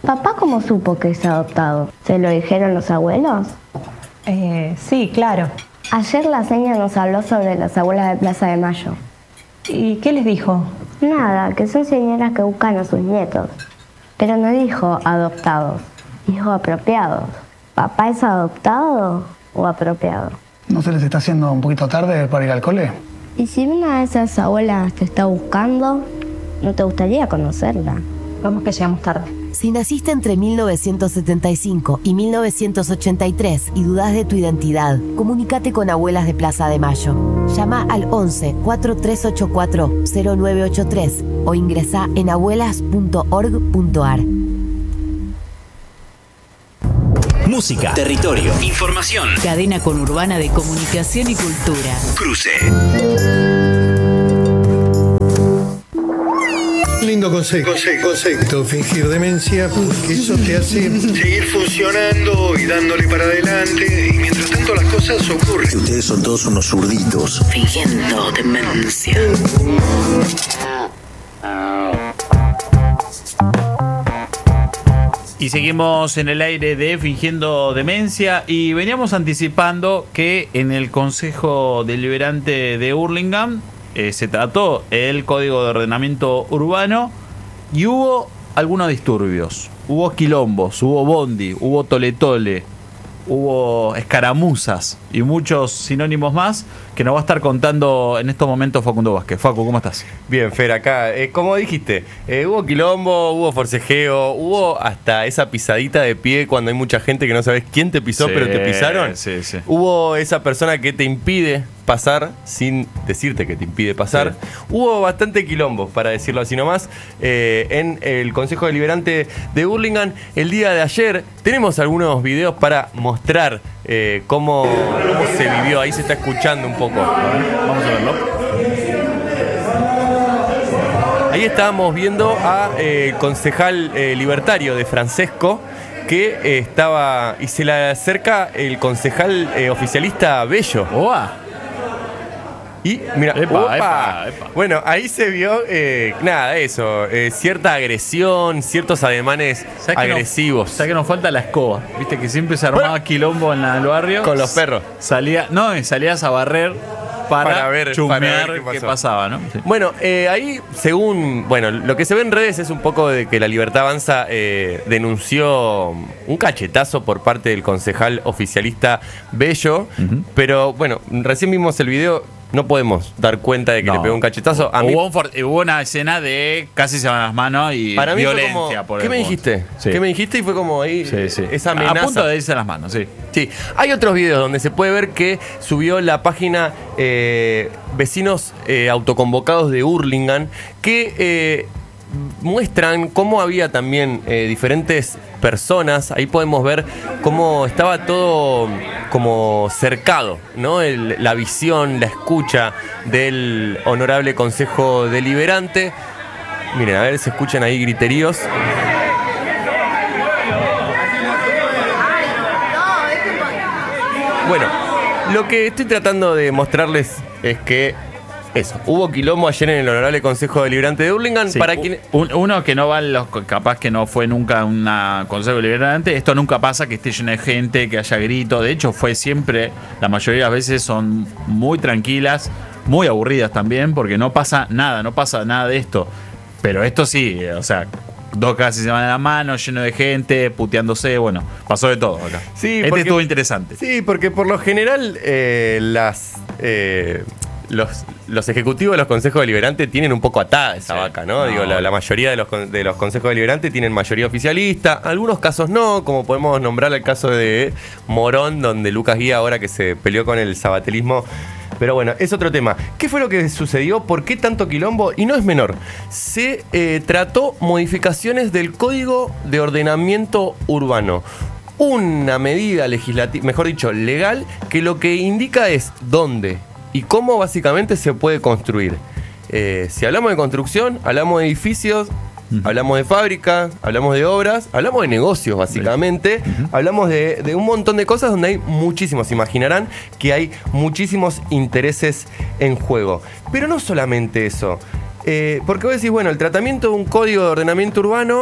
¿Papá cómo supo que es adoptado? ¿Se lo dijeron los abuelos? Sí, claro. Ayer la seña nos habló sobre las abuelas de Plaza de Mayo. ¿Y qué les dijo? Nada, que son señoras que buscan a sus nietos. Pero no dijo adoptados, dijo apropiados. ¿Papá es adoptado o apropiado? ¿No se les está haciendo un poquito tarde para ir al cole? ¿Y si una de esas abuelas te está buscando, no te gustaría conocerla? Vamos que llegamos tarde. Si naciste entre 1975 y 1983 y dudás de tu identidad, comunícate con Abuelas de Plaza de Mayo. Llama al 11 4384 0983 o ingresá en abuelas.org.ar. Música, territorio, información. Cadena conurbana de comunicación y cultura. Cruce. Lindo consejo. Fingir demencia, porque eso te hace seguir funcionando y dándole para adelante. Y mientras tanto las cosas ocurren. Ustedes son todos unos zurditos. Fingiendo demencia. Y seguimos en el aire de Fingiendo Demencia y veníamos anticipando que en el Consejo Deliberante de Hurlingham se trató el Código de Ordenamiento Urbano y hubo algunos disturbios, hubo quilombos, hubo bondi, hubo tole-tole, hubo escaramuzas y muchos sinónimos más que nos va a estar contando en estos momentos Facundo Vázquez. Facu, ¿cómo estás? Bien, Fer, acá, como dijiste, hubo quilombo, hubo forcejeo, hubo hasta esa pisadita de pie cuando hay mucha gente que no sabes quién te pisó, pero te pisaron. Sí, sí. Hubo esa persona que te impide pasar sin decirte que te impide pasar. Sí. Hubo bastante quilombo, para decirlo así nomás, en el Consejo Deliberante de Hurlingham. El día de ayer tenemos algunos videos para mostrar cómo se vivió. Ahí se está escuchando un poco. Vamos a verlo. Ahí estábamos viendo a concejal libertario de Francesco, que estaba, y se le acerca el concejal oficialista Bello. ¡Oa! Y mira, epa. Bueno, ahí se vio, cierta agresión, ciertos ademanes agresivos. ¿Sabes que nos falta la escoba? Viste que siempre se armaba quilombo en el barrio. Con los perros. Salías a barrer para ver chusmear qué pasaba, ¿no? Sí. Bueno, ahí, según, lo que se ve en redes es un poco de que la Libertad Avanza denunció un cachetazo por parte del concejal oficialista Bello, pero bueno, recién vimos el video. No podemos dar cuenta de que le pegó un cachetazo. Hubo una escena de casi se van las manos y para mí violencia. Fue como, ¿qué me dijiste? Sí. ¿Qué me dijiste? Y fue como ahí esa amenaza. A punto de irse las manos, sí. Sí. Hay otros videos donde se puede ver que subió la página Vecinos Autoconvocados de Hurlingham, que muestran cómo había también diferentes personas. Ahí podemos ver cómo estaba todo como cercado, ¿no? La visión, la escucha del honorable Consejo Deliberante. Miren, a ver, se escuchan ahí griteríos. Bueno, lo que estoy tratando de mostrarles es que hubo quilombo ayer en el honorable Consejo Deliberante de Hurlingham. Sí, para quien... uno que no va, capaz que no fue nunca un Consejo Deliberante. Esto nunca pasa, que esté lleno de gente, que haya grito. De hecho, fue siempre, la mayoría de las veces son muy tranquilas, muy aburridas también, porque no pasa nada de esto. Pero esto sí, o sea, dos casi se van a la mano, lleno de gente, puteándose, bueno, pasó de todo acá. Sí, estuvo interesante. Sí, porque por lo general los ejecutivos de los consejos deliberantes tienen un poco atada esa vaca, ¿no? Digo, la mayoría de los consejos deliberantes tienen mayoría oficialista, algunos casos no, como podemos nombrar el caso de Morón, donde Lucas Guía, ahora que se peleó con el sabatelismo. Pero bueno, es otro tema. ¿Qué fue lo que sucedió? ¿Por qué tanto quilombo? Y no es menor. Se trató modificaciones del Código de Ordenamiento Urbano. Una medida legislativa, mejor dicho, legal, que lo que indica es dónde y cómo básicamente se puede construir. Si hablamos de construcción, hablamos de edificios, hablamos de fábricas, hablamos de obras, hablamos de negocios básicamente, hablamos de un montón de cosas donde hay muchísimos, imaginarán que hay muchísimos intereses en juego. Pero no solamente eso, porque vos decís, bueno, el tratamiento de un código de ordenamiento urbano,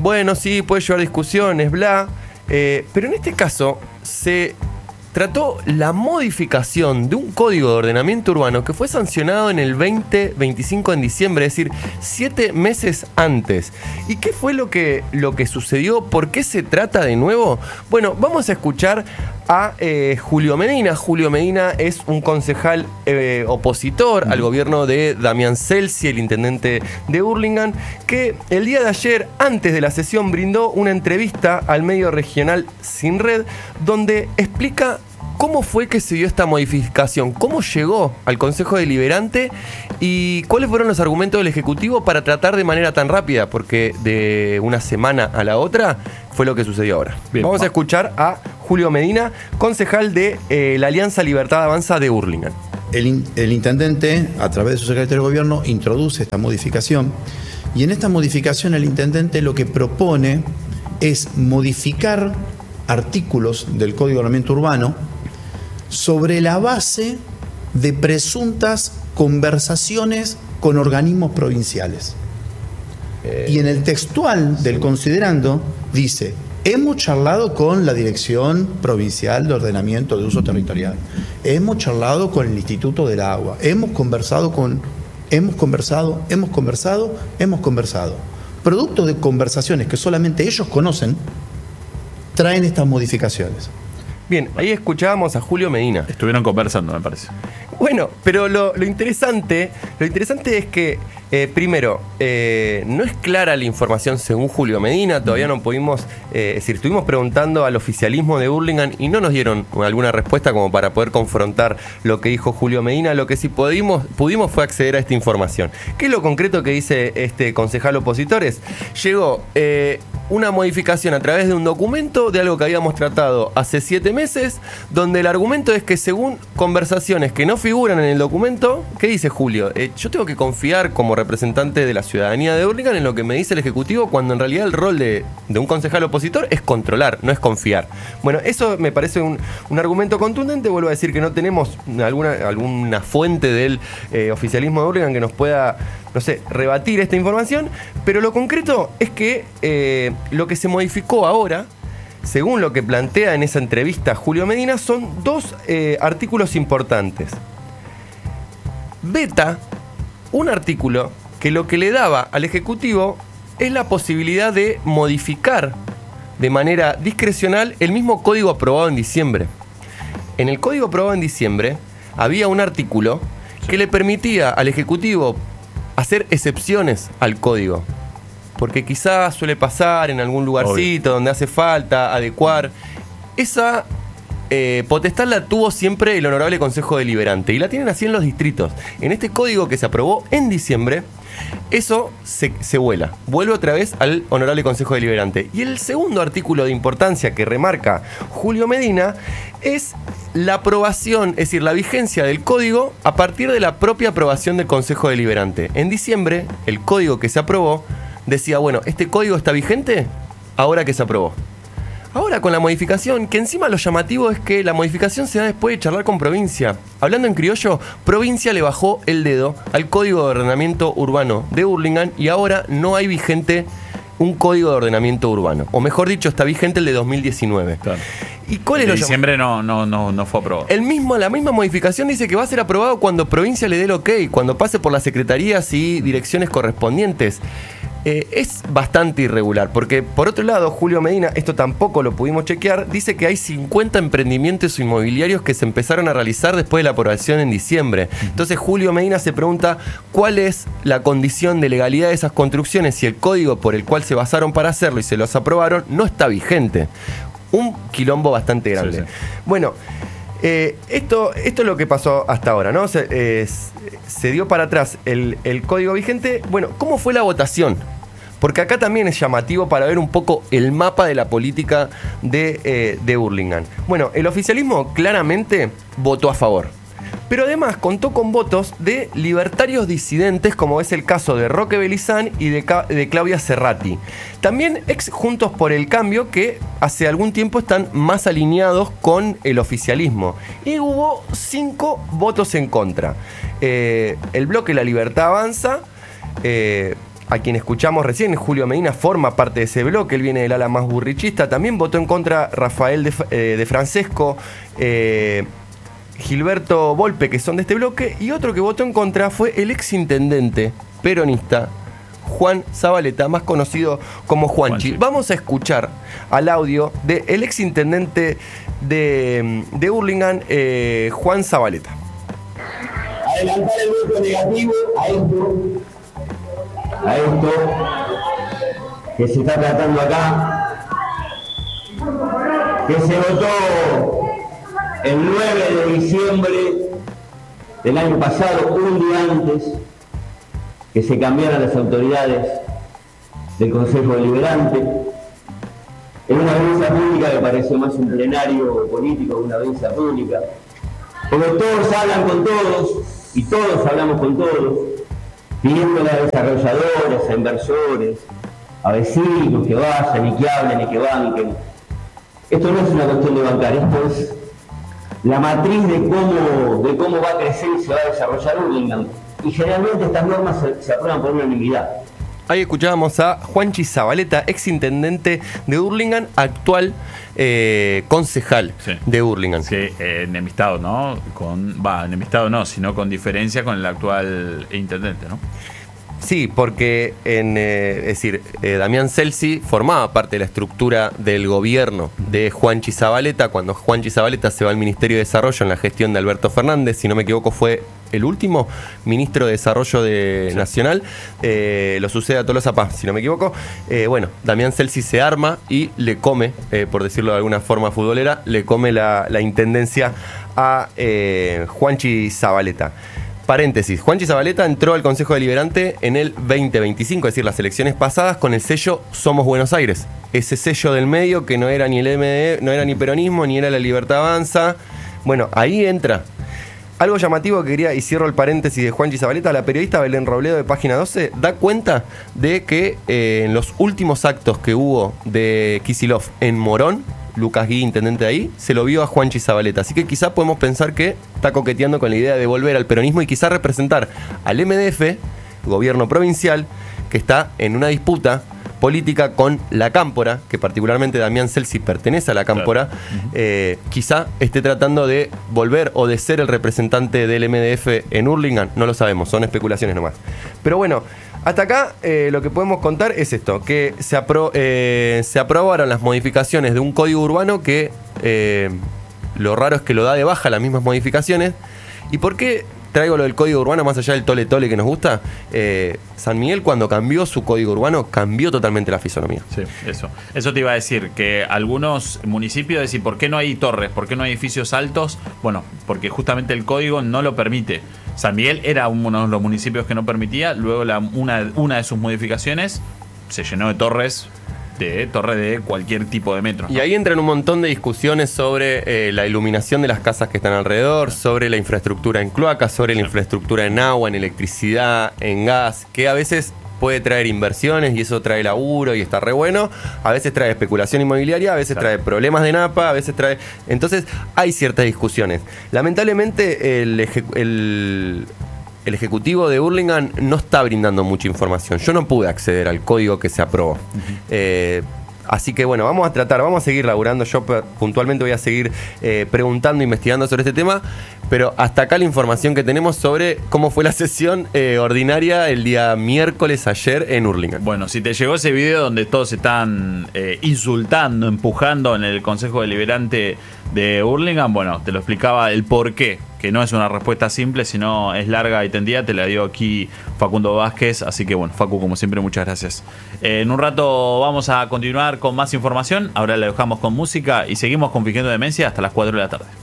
bueno, sí, puede llevar discusiones, bla. Pero en este caso se trató la modificación de un código de ordenamiento urbano que fue sancionado en el 2025 en diciembre, es decir, 7 meses antes. ¿Y qué fue lo que sucedió? ¿Por qué se trata de nuevo? Bueno, vamos a escuchar a Julio Medina. Julio Medina es un concejal opositor al gobierno de Damián Celsi, el intendente de Hurlingham, que el día de ayer, antes de la sesión, brindó una entrevista al medio regional Sin Red, donde explica cómo fue que se dio esta modificación, cómo llegó al Consejo Deliberante y cuáles fueron los argumentos del Ejecutivo para tratar de manera tan rápida, porque de una semana a la otra fue lo que sucedió ahora. Bien, vamos a escuchar a Julio Medina, concejal de la Alianza Libertad Avanza de Hurlingham. El intendente, a través de su secretario de gobierno, introduce esta modificación y en esta modificación el intendente lo que propone es modificar artículos del Código de Ordenamiento Urbano sobre la base de presuntas conversaciones con organismos provinciales. Y en el textual del considerando dice: hemos charlado con la Dirección Provincial de Ordenamiento de Uso Territorial, hemos charlado con el Instituto del Agua, hemos conversado. Producto de conversaciones que solamente ellos conocen, traen estas modificaciones. Bien, ahí escuchábamos a Julio Medina. Estuvieron conversando, me parece. Bueno, pero lo interesante es que, primero, no es clara la información según Julio Medina, todavía no pudimos, es decir, estuvimos preguntando al oficialismo de Hurlingham y no nos dieron alguna respuesta como para poder confrontar lo que dijo Julio Medina. Lo que sí pudimos fue acceder a esta información. ¿Qué es lo concreto que dice este concejal opositor? Llegó una modificación a través de un documento de algo que habíamos tratado hace 7 meses, donde el argumento es que según conversaciones que no figuran en el documento, ¿qué dice Julio? Yo tengo que confiar como representante de la ciudadanía de Hurlingham en lo que me dice el Ejecutivo, cuando en realidad el rol de un concejal opositor es controlar, no es confiar. Bueno, eso me parece un argumento contundente. Vuelvo a decir que no tenemos alguna fuente del oficialismo de Hurlingham que nos pueda, no sé, rebatir esta información, pero lo concreto es que lo que se modificó ahora, según lo que plantea en esa entrevista Julio Medina, son 2 artículos importantes. Veta un artículo que lo que le daba al Ejecutivo es la posibilidad de modificar de manera discrecional el mismo código aprobado en diciembre. En el código aprobado en diciembre había un artículo que le permitía al Ejecutivo hacer excepciones al código, porque quizás suele pasar en algún lugarcito donde hace falta adecuar. Esa potestad la tuvo siempre el Honorable Consejo Deliberante y la tienen así en los distritos. En este código que se aprobó en diciembre, eso se vuelve otra vez al Honorable Consejo Deliberante. Y el segundo artículo de importancia que remarca Julio Medina es la aprobación, es decir, la vigencia del código a partir de la propia aprobación del Consejo Deliberante. En diciembre, el código que se aprobó decía, bueno, este código está vigente ahora que se aprobó. Ahora con la modificación, que encima lo llamativo es que la modificación se da después de charlar con provincia. Hablando en criollo, provincia le bajó el dedo al Código de Ordenamiento Urbano de Hurlingham y ahora no hay vigente un Código de Ordenamiento Urbano. O mejor dicho, está vigente el de 2019. Claro. ¿Y cuál es lo llamativo? En diciembre no fue aprobado. La misma modificación dice que va a ser aprobado cuando provincia le dé el ok, cuando pase por las secretarías y direcciones correspondientes. Es bastante irregular, porque por otro lado, Julio Medina, esto tampoco lo pudimos chequear, dice que hay 50 emprendimientos inmobiliarios que se empezaron a realizar después de la aprobación en diciembre. Entonces Julio Medina se pregunta cuál es la condición de legalidad de esas construcciones si el código por el cual se basaron para hacerlo y se los aprobaron no está vigente. Un quilombo bastante grande. Sí, sí. Bueno, esto es lo que pasó hasta ahora, ¿no? Se dio para atrás el código vigente. Bueno, ¿cómo fue la votación? Porque acá también es llamativo para ver un poco el mapa de la política de Hurlingham. Bueno, el oficialismo claramente votó a favor, pero además contó con votos de libertarios disidentes, como es el caso de Roque Belizán y de Claudia Cerrati. También ex Juntos por el Cambio, que hace algún tiempo están más alineados con el oficialismo. Y hubo 5 votos en contra. El bloque La Libertad Avanza, a quien escuchamos recién, Julio Medina, forma parte de ese bloque, él viene del ala más burrichista. También votó en contra Rafael de Francesco, Gilberto Volpe, que son de este bloque, y otro que votó en contra fue el exintendente peronista Juan Zabaleta, más conocido como Juanchi. Vamos a escuchar al audio del exintendente de Hurlingham, Juan Zabaleta. Adelantar el voto negativo a esto que se está tratando acá, que se votó el 9 de diciembre del año pasado, un día antes que se cambiaran las autoridades del Consejo Deliberante, en una audiencia pública que pareció más un plenario político que una audiencia pública, porque todos hablan con todos y todos hablamos con todos, pidiéndole a desarrolladores, a inversores, a vecinos que vayan y que hablen y que banquen. Esto no es una cuestión de bancar, esto es la matriz de cómo va a crecer y se va a desarrollar Hurlingham. Y generalmente estas normas se aprueban por unanimidad. Ahí escuchábamos a Juanchi Zabaleta, exintendente de Hurlingham, actual concejal de Hurlingham. Sí, enemistado, ¿no? Enemistado no, sino con diferencia con el actual intendente, ¿no? Sí, porque Damián Celsi formaba parte de la estructura del gobierno de Juanchi Zabaleta. Cuando Juanchi Zabaleta se va al Ministerio de Desarrollo en la gestión de Alberto Fernández, si no me equivoco fue el último ministro de Desarrollo Nacional, lo sucede a Tolosa Paz, si no me equivoco. Damián Celsi se arma y le come, por decirlo de alguna forma futbolera, le come la intendencia a Juanchi Zabaleta. Paréntesis, Juanchi Zabaleta entró al Consejo Deliberante en el 2025, es decir, las elecciones pasadas, con el sello Somos Buenos Aires. Ese sello del medio que no era ni el MDE, no era ni peronismo, ni era la Libertad Avanza. Bueno, ahí entra. Algo llamativo que quería, y cierro el paréntesis de Juanchi Zabaleta, la periodista Belén Robledo de Página 12 da cuenta de que en los últimos actos que hubo de Kicillof en Morón, Lucas Gui, intendente de ahí, se lo vio a Juanchi Zabaleta. Así que quizá podemos pensar que está coqueteando con la idea de volver al peronismo y quizá representar al MDF, gobierno provincial, que está en una disputa política con la Cámpora, que particularmente Damián Celsi pertenece a la Cámpora. Claro. Quizá esté tratando de volver o de ser el representante del MDF en Hurlingham. No lo sabemos, son especulaciones nomás. Pero bueno, hasta acá lo que podemos contar es esto, que se aprobaron las modificaciones de un código urbano que lo raro es que lo da de baja las mismas modificaciones. ¿Y por qué traigo lo del código urbano más allá del tole tole que nos gusta? San Miguel, cuando cambió su código urbano, cambió totalmente la fisonomía. Sí, eso te iba a decir, que algunos municipios decían, ¿por qué no hay torres? ¿Por qué no hay edificios altos? Bueno, porque justamente el código no lo permite. San Miguel era uno de los municipios que no permitía, luego una de sus modificaciones se llenó de torres de cualquier tipo de metro, ¿no? Y ahí entran un montón de discusiones sobre la iluminación de las casas que están alrededor, sobre la infraestructura en cloacas, sobre la infraestructura en agua, en electricidad, en gas, que a veces puede traer inversiones y eso trae laburo y está re bueno. A veces trae especulación inmobiliaria, a veces trae problemas de napa, a veces trae... Entonces hay ciertas discusiones. Lamentablemente el Ejecutivo de Hurlingham no está brindando mucha información. Yo no pude acceder al código que se aprobó. Así que bueno, vamos a seguir laburando. Yo puntualmente voy a seguir preguntando, investigando sobre este tema. Pero hasta acá la información que tenemos sobre cómo fue la sesión ordinaria el día miércoles ayer en Hurlingham. Bueno, si te llegó ese video donde todos se están insultando, empujando en el Consejo Deliberante de Hurlingham, bueno, te lo explicaba el porqué, que no es una respuesta simple, sino es larga y tendida. Te la dio aquí Facundo Vázquez. Así que bueno, Facu, como siempre, muchas gracias. En un rato vamos a continuar con más información. Ahora la dejamos con música y seguimos con Fingiendo Demencia hasta las 4 de la tarde.